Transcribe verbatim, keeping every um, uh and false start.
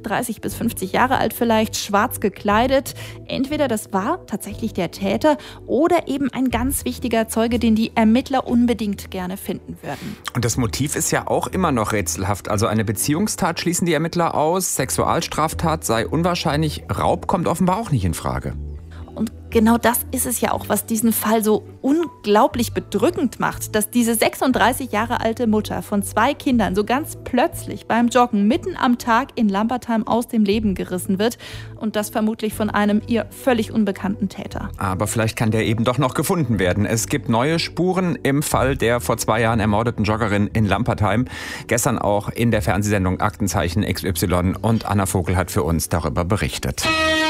dreißig bis fünfzig Jahre alt vielleicht, schwarz gekleidet. Entweder das war tatsächlich der Täter oder eben ein ganz wichtiger Zeuge, den die Ermittler unbedingt gerne finden würden. Und das Motiv ist ja auch immer noch rätselhaft. Also eine Beziehungstat schließen die Ermittler aus, Sexualstraftat sei unwahrscheinlich, Raub kommt offenbar auch nicht in Frage. Und genau das ist es ja auch, was diesen Fall so unglaublich bedrückend macht, dass diese sechsunddreißig Jahre alte Mutter von zwei Kindern so ganz plötzlich beim Joggen mitten am Tag in Lampertheim aus dem Leben gerissen wird und das vermutlich von einem ihr völlig unbekannten Täter. Aber vielleicht kann der eben doch noch gefunden werden. Es gibt neue Spuren im Fall der vor zwei Jahren ermordeten Joggerin in Lampertheim. Gestern auch in der Fernsehsendung Aktenzeichen X Y und Anna Vogel hat für uns darüber berichtet.